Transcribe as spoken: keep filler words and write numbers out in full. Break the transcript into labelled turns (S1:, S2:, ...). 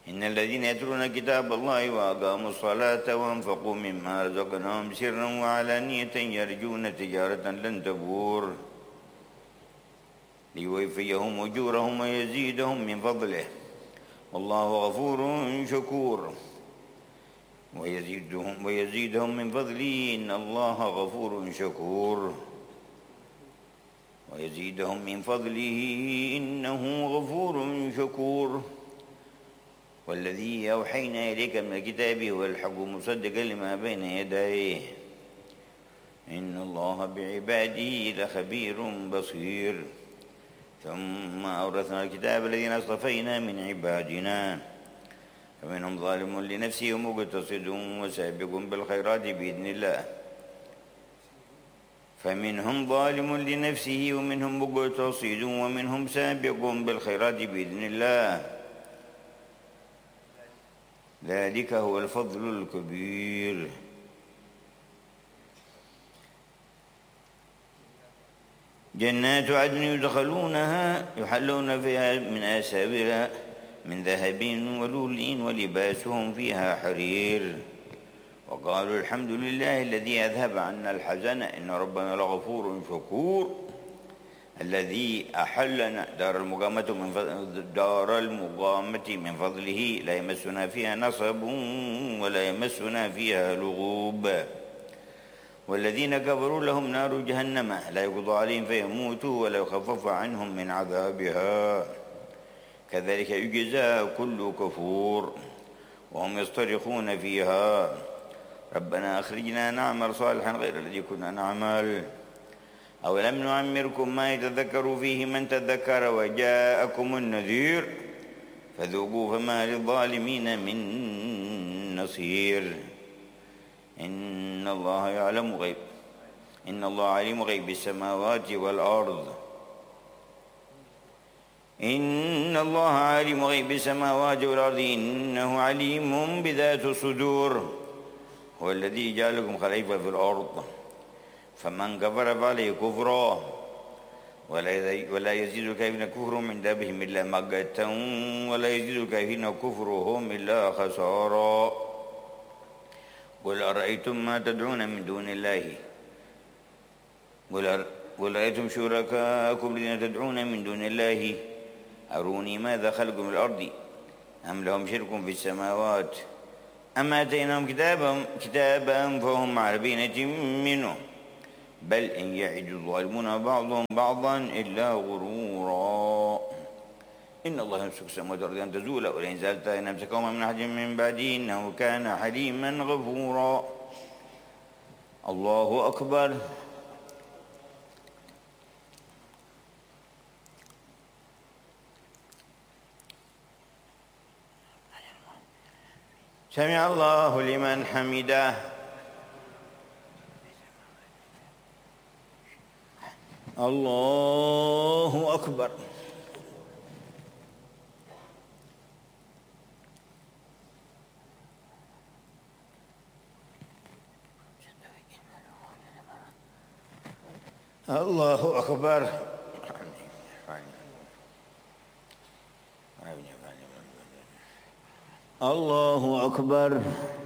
S1: إن الذين يتلون كتاب الله وأقاموا الصلاة وأنفقوا مما رزقناهم سرا وعلانية يرجون تجارة لن تبور ليوفيهم أجورهم ويزيدهم من فضله والله غفور شكور ويزيدهم ويزيدهم من فضله إن الله غفور شكور ويزيدهم من فضله إنه غفور شكور والذي أوحينا إليك من الكتاب هو الحق مصدقا لما بين يديه إن الله بعباده لخبير بصير ثم أورثنا الكتاب الذين اصطفينا من عبادنا فمنهم ظالم لنفسه ومقتصد وسابق بالخيرات بإذن الله فمنهم ظالم لنفسه ومنهم مقتصد ومنهم سابق بالخيرات بإذن الله ذلك هو الفضل الكبير جنات عدن يدخلونها يحلون فيها من أساور من ذهب ولؤلؤ ولباسهم فيها حرير وقالوا الحمد لله الذي أذهب عنا الحزن إن ربنا لغفور شكور الذي أحلنا دار المقامة من دار المقامة من فضله لا يمسنا فيها نصب ولا يمسنا فيها لغوب والذين كفروا لهم نار جهنم لا يقضى عليهم فيموتوا ولا يخفف عنهم من عذابها كذلك يجزى كل كفور وهم يصطرخون فيها ربنا أخرجنا نعمل صالحا غير الذي كنا نعمل أولم نعمركم ما يتذكر فيه من تذكر وجاءكم النذير فذوقوا فما للظالمين من نصير إن الله يعلم غيب إن الله عليم غيب السماوات والأرض إن الله عالم غيب السماوات والأرض إنه عليم بذات الصدور هو الذي جعلكم خليفة في الأرض فمن كفر فعليه كفرا ولا يزيد الكافرين كفرهم عند ربهم إلا مقتا ولا يزيد الكافرين كفرهم إلا خسارا قل أرأيتم ما تدعون من دون الله قل أرأيتم شركاءكم الذين تدعون من دون الله أروني ماذا خلقوا من الأرض أم لهم شرك في السماوات أم آتيناهم كتابا كتابا فهم على بينة منه بل إن يعد الظالمون بعضهم بعضا إلا غرورا إن الله يمسك السماوات والأرض أن تزولا ولئن زالتا إن أمسكهما من أحد من بعده إنه كان حليما غفورا الله أكبر سمع الله لمن حمده الله أكبر الله أكبر الله أكبر